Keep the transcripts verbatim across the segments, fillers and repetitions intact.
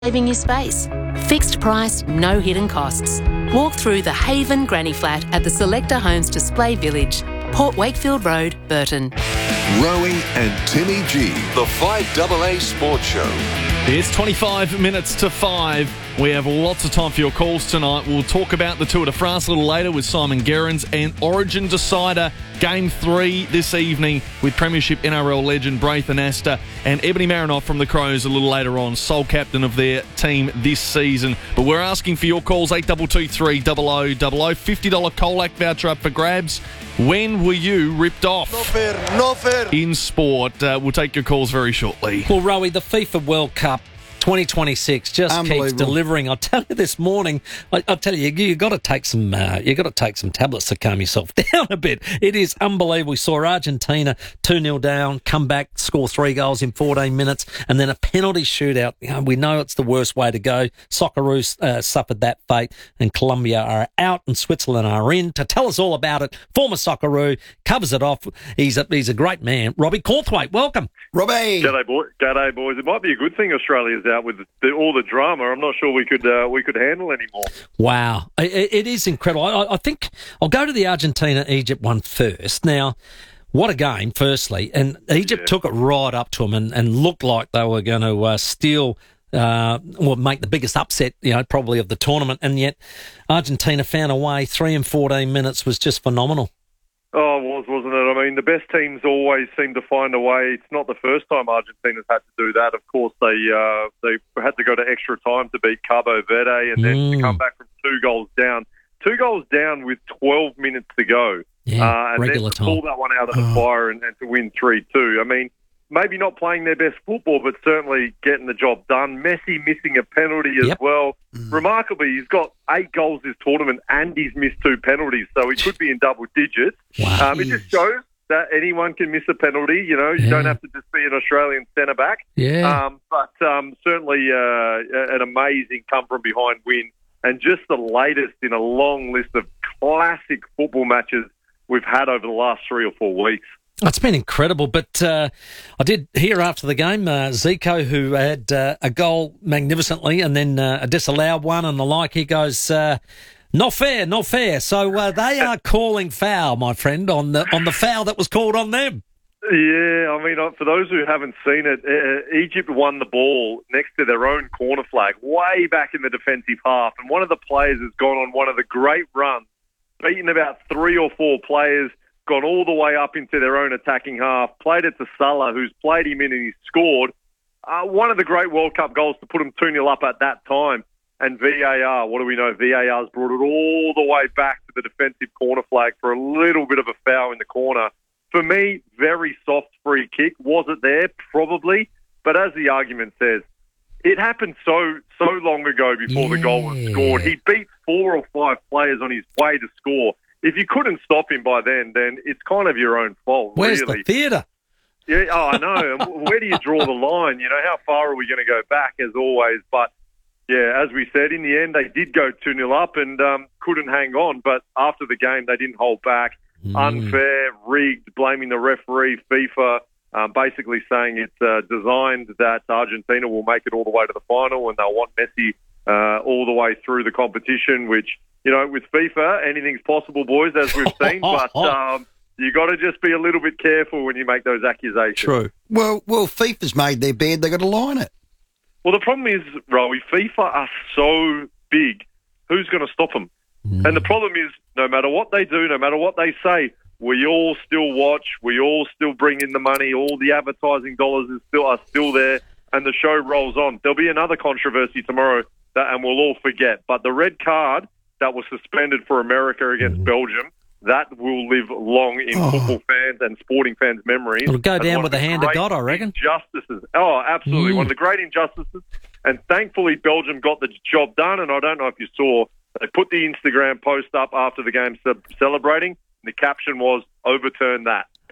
saving you space. Fixed price, no hidden costs. Walk through the Haven Granny Flat at the Selector Homes Display Village, Port Wakefield Road, Burton. Rowie and Timmy G, the five A A Sports Show. It's twenty-five minutes to five. We have lots of time for your calls tonight. We'll talk about the Tour de France a little later with Simon Gerrans and Origin Decider Game three this evening with Premiership N R L legend Braithen Astor and Ebony Marinoff from the Crows a little later on, sole captain of their team this season. But we're asking for your calls, eight two two three, zero zero zero zero, fifty dollars Colac voucher up for grabs. When were you ripped off? No fair, no fair. In sport. Uh, we'll take your calls very shortly. Well, Rowie, the FIFA World Cup twenty twenty-six just keeps delivering. I'll tell you this morning, I, I'll tell you, you got to take some, uh, you got to take some tablets to calm yourself down a bit. It is unbelievable. We saw Argentina two nil down, come back, score three goals in fourteen minutes, and then a penalty shootout. You know, we know it's the worst way to go. Socceroos uh, suffered that fate, and Colombia are out, and Switzerland are in. To tell us all about it, former Socceroo covers it off. He's a he's a great man. Robbie Cornthwaite, welcome, Robbie. G'day, boy. G'day, boys. It might be a good thing Australia's out with the, all the drama. I'm not sure we could uh, we could handle anymore. Wow, it, it is incredible. I, I think I'll go to the Argentina-Egypt one first. Now, what a game, firstly, and Egypt yeah. took it right up to them and, and looked like they were going to uh, steal uh, or make the biggest upset, you know, probably of the tournament, and yet Argentina found a way. Three and fourteen minutes was just phenomenal. Oh, it was, wasn't it? I mean, the best teams always seem to find a way. It's not the first time Argentina's had to do that. Of course, they uh, they had to go to extra time to beat Cabo Verde and then mm. to come back from two goals down. Two goals down with twelve minutes to go. Yeah, uh, and regular then to time. pull that one out of the oh. fire and, and to win three two. I mean, maybe not playing their best football, but certainly getting the job done. Messi missing a penalty as yep. well. Mm. Remarkably, he's got eight goals this tournament and he's missed two penalties, so he could be in double digits. Wow. Um, it just shows that anyone can miss a penalty. You know, you yeah. don't have to just be an Australian centre-back. Yeah. Um, but um, certainly uh, an amazing come-from-behind win and just the latest in a long list of classic football matches we've had over the last three or four weeks. It's been incredible, but uh, I did hear after the game, uh, Zico, who had uh, a goal magnificently and then uh, a disallowed one and the like, he goes, uh, not fair, not fair. So uh, they are calling foul, my friend, on the on the foul that was called on them. Yeah, I mean, for those who haven't seen it, uh, Egypt won the ball next to their own corner flag, way back in the defensive half, and one of the players has gone on one of the great runs, beaten about three or four players, gone all the way up into their own attacking half, played it to Salah, who's played him in and he's scored. Uh, one of the great World Cup goals to put them two nil up at that time. And V A R, what do we know? V A R's brought it all the way back to the defensive corner flag for a little bit of a foul in the corner. For me, very soft free kick. Was it there? Probably. But as the argument says, it happened so so long ago before yeah. the goal was scored. He beat four or five players on his way to score. If you couldn't stop him by then, then it's kind of your own fault. Where's really. the theatre? Yeah, oh, I know. And where do you draw the line? You know, how far are we going to go back, as always? But, yeah, as we said, in the end, they did go two nil up and um, couldn't hang on. But after the game, they didn't hold back. Mm. Unfair, rigged, blaming the referee, FIFA, um, basically saying it's uh, designed that Argentina will make it all the way to the final and they'll want Messi uh, all the way through the competition, which... You know, with FIFA, anything's possible, boys, as we've seen. But um, you got to just be a little bit careful when you make those accusations. True. Well, well, FIFA's made their bed. They've got to line it. Well, the problem is, Rowie, FIFA are so big. Who's going to stop them? Mm. And the problem is, no matter what they do, no matter what they say, we all still watch. We all still bring in the money. All the advertising dollars is still are still there, and the show rolls on. There'll be another controversy tomorrow, that, and we'll all forget. But the red card that was suspended for America against Belgium, that will live long in oh. football fans and sporting fans' memories. It'll go down with the hand of God, I reckon. Injustices. Oh, absolutely. Mm. One of the great injustices. And thankfully, Belgium got the job done. And I don't know if you saw, they put the Instagram post up after the game ce- celebrating. And the caption was, overturn that.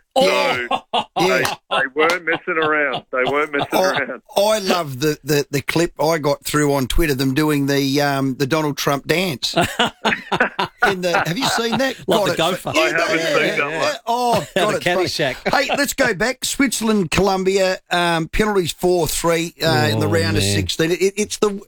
So Yeah. they, they weren't messing around. They weren't messing I, around. I love the, the, the clip I got through on Twitter, them doing the um, the Donald Trump dance. In the, have you seen that? Like God, the it- gopher. I haven't yeah, seen yeah, that yeah. one. Oh, God, The it's funny. Caddyshack. Hey, let's go back. Switzerland, Colombia, um, penalties four three uh, in the Oh, round of man. sixteen. It, it's the